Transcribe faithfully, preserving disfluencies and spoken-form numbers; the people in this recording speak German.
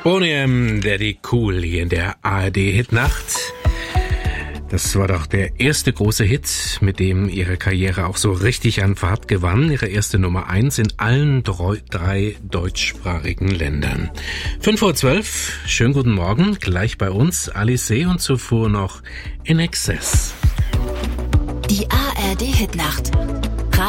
Boney M. Daddy Cool hier in der A R D-Hitnacht. Das war doch der erste große Hit, mit dem ihre Karriere auch so richtig an Fahrt gewann. Ihre erste Nummer eins in allen drei, drei deutschsprachigen Ländern. fünf Uhr zwölf, schönen guten Morgen, gleich bei uns Alice und zuvor noch In Excess. Die A R D-Hitnacht.